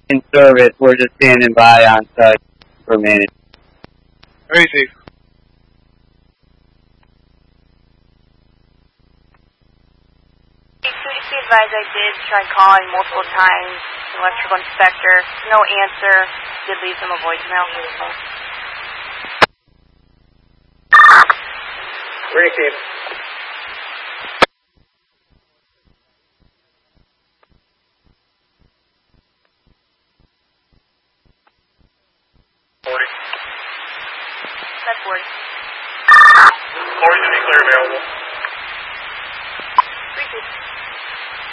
in service. We're just standing by on site for management. Very safe. Please be advised I did try calling multiple times. Electrical inspector, no answer. Did leave them a voicemail. Receive. That's 40. 40 to be clear available.